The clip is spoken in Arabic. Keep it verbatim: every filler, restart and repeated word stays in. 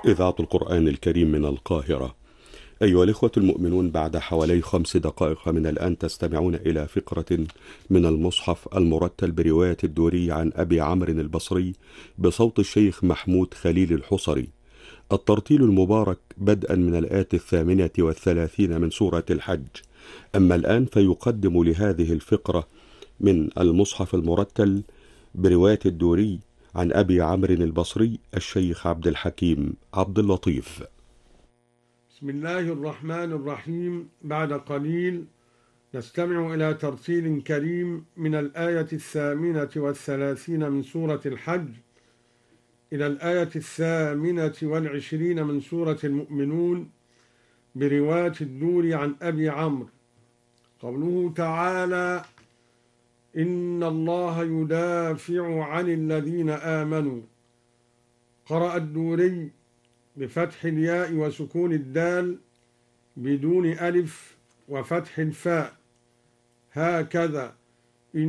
إذاعة القرآن الكريم من القاهرة. أيها الإخوة المؤمنون، بعد حوالي خمس دقائق من الآن تستمعون إلى فقرة من المصحف المرتل برواية الدوري عن أبي عمرو البصري بصوت الشيخ محمود خليل الحصري. الترتيل المبارك بدءا من الآية الثامنة والثلاثين من سورة الحج. أما الآن فيقدم لهذه الفقرة من المصحف المرتل برواية الدوري عن أبي عمرو البصري الشيخ عبد الحكيم عبد اللطيف. بسم الله الرحمن الرحيم. بعد قليل نستمع إلى ترتيل كريم من الآية الثامنة والثلاثين من سورة الحج إلى الآية الثامنة والعشرين من سورة المؤمنون برواية الدوري عن أبي عمرو. قوله تعالى: إن الله يدافع عن الذين آمنوا. قرأ الدوري بفتح الياء وسكون الدال بدون ألف وفتح الفاء، هكذا